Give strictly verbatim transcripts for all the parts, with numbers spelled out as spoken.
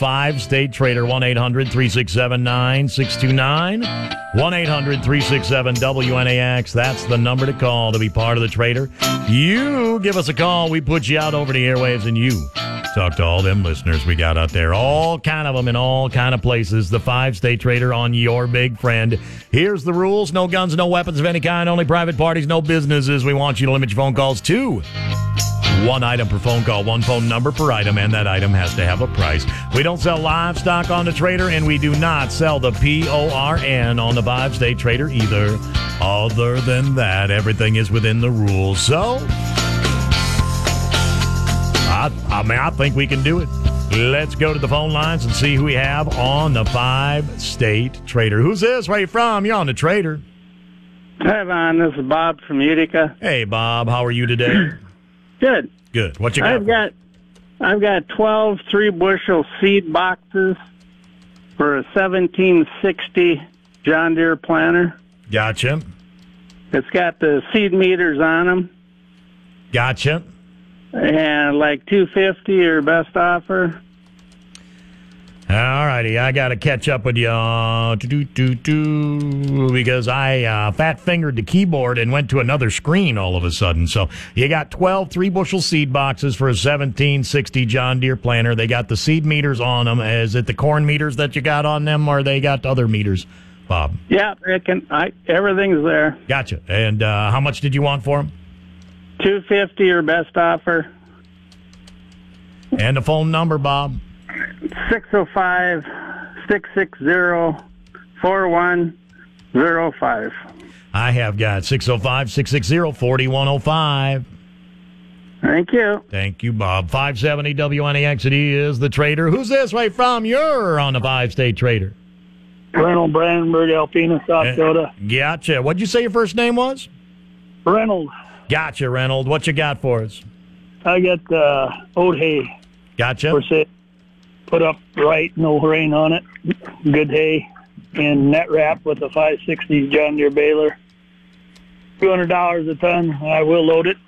five-state trader, one eight hundred three six seven nine six two nine, one eight hundred three six seven W N A X. That's the number to call to be part of the trader. You give us a call, we put you out over the airwaves, and you talk to all them listeners we got out there, all kind of them in all kind of places. The five-state trader on your big friend. Here's the rules: no guns, no weapons of any kind, only private parties, no businesses. We want you to limit your phone calls to one item per phone call, one phone number per item, and that item has to have a price. We don't sell livestock on the trader, and we do not sell the P O R N on the five-state trader either. Other than that, everything is within the rules. So, I, I mean, I think we can do it. Let's go to the phone lines and see who we have on the five-state trader. Who's this? Where you from? You're on the trader. Hi, Ron. This is Bob from Utica. Hey, Bob. How are you today? Good. Good. What you got? I've got, I've got twelve three-bushel seed boxes for a seventeen sixty John Deere planter. Gotcha. It's got the seed meters on them. Gotcha. And like two fifty or best offer. All righty, I got to catch up with you uh, do, do, do, because I uh, fat-fingered the keyboard and went to another screen all of a sudden. So you got twelve three-bushel seed boxes for a seventeen sixty John Deere planter. They got the seed meters on them. Is it the corn meters that you got on them, or they got other meters, Bob? Yeah, it can, I, everything's there. Gotcha. And uh, how much did you want for them? two fifty or best offer. And the phone number, Bob? six oh five, six six zero, four one zero five. I have got six oh five, six six zero, four one oh five. Thank you. Thank you, Bob. five seventy W N A X is the trader. Who's this way from? You're on the five-state trader. Reynolds Brandenburg, Alpena, South Dakota. Gotcha. What'd you say your first name was? Reynolds. Gotcha, Reynolds. What you got for us? I got uh, oat hay. Gotcha. For sale. Put up right, no rain on it. Good hay. And net wrap with a five sixty John Deere baler. two hundred dollars a ton. I will load it.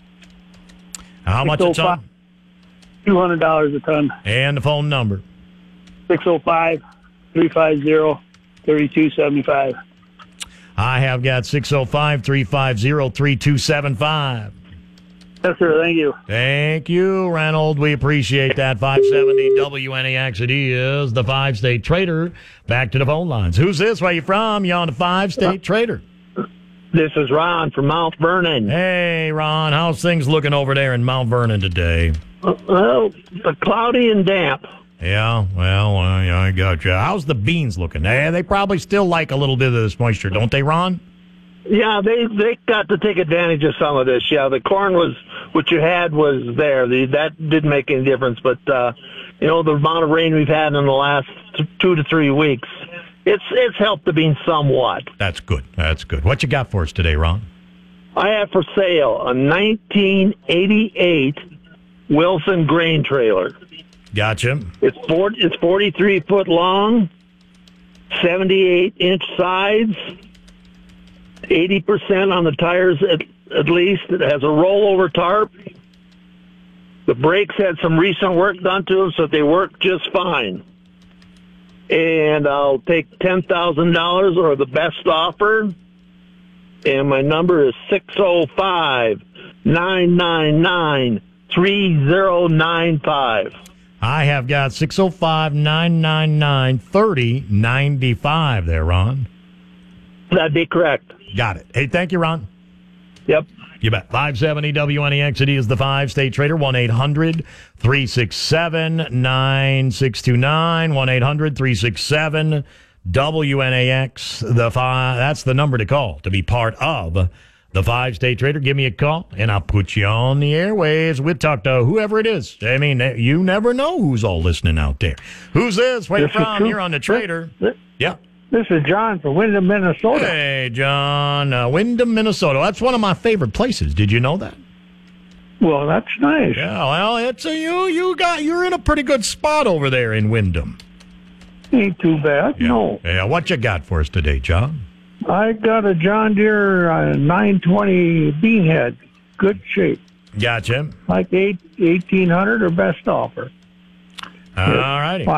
How much a ton? two hundred dollars a ton. And the phone number? six oh five, three five zero, three two seven five. I have got six oh five, three five zero, three two seven five. Yes, sir. Thank you. Thank you, Reynolds. We appreciate that. five seventy W N A X is the five-state trader. Back to the phone lines. Who's this? Where you from? You on the five-state trader? This is Ron from Mount Vernon. Hey, Ron. How's things looking over there in Mount Vernon today? Well, cloudy and damp. Yeah, well, uh, yeah, I got you. How's the beans looking? Eh, they probably still like a little bit of this moisture, don't they, Ron? Yeah, they they got to take advantage of some of this. Yeah, the corn was what you had was there. The, that didn't make any difference. But uh, you know, the amount of rain we've had in the last t- two to three weeks, it's it's helped the beans somewhat. That's good. That's good. What you got for us today, Ron? I have for sale a nineteen eighty-eight Wilson grain trailer. Gotcha. It's four, it's forty-three foot long, seventy-eight inch sides. eighty percent on the tires at, at least. It has a rollover tarp. The brakes had some recent work done to them, so they work just fine. And I'll take ten thousand dollars or the best offer. And my number is six oh five, nine nine nine, three oh nine five. I have got six oh five, nine nine nine, three oh nine five there, Ron. That'd be correct. Got it. Hey, thank you, Ron. Yep. You bet. five seventy W N A X is the five-state trader. one eight hundred three six seven nine six two nine. one eight hundred three six seven W N A X. The five, that's the number to call to be part of the five-state trader. Give me a call, and I'll put you on the airwaves. We'll talk to whoever it is. I mean, you never know who's all listening out there. Who's this? Where you from? You're on the trader. Yeah. This is John from Windham, Minnesota. Hey, John. Uh, Windham, Minnesota. That's one of my favorite places. Did you know that? Well, that's nice. Yeah, well, it's a, you. You got. You're in a pretty good spot over there in Windham. Ain't too bad. Yeah. No. Yeah. What you got for us today, John? I got a John Deere uh, nine twenty beanhead. Good shape. Gotcha. Like eight eighteen hundred or best offer. All righty.